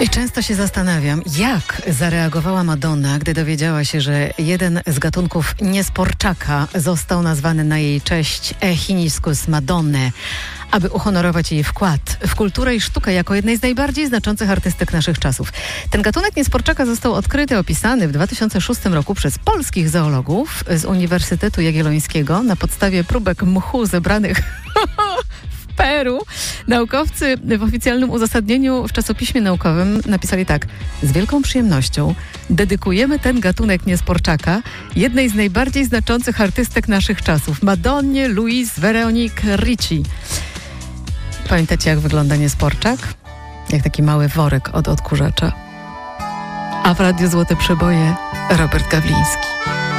I często się zastanawiam, jak zareagowała Madonna, gdy dowiedziała się, że jeden z gatunków niesporczaka został nazwany na jej cześć Echinuscus Madonnae, aby uhonorować jej wkład w kulturę i sztukę jako jednej z najbardziej znaczących artystek naszych czasów. Ten gatunek niesporczaka został odkryty, opisany w 2006 roku przez polskich zoologów z Uniwersytetu Jagiellońskiego na podstawie próbek mchu zebranych w Peru. Naukowcy w oficjalnym uzasadnieniu w czasopiśmie naukowym napisali tak: z wielką przyjemnością dedykujemy ten gatunek niesporczaka jednej z najbardziej znaczących artystek naszych czasów, Madonnie Louise Veronique Ricci. Pamiętacie, jak wygląda niesporczak? Jak taki mały worek od odkurzacza. A w Radiu Złote Przeboje Robert Gawliński.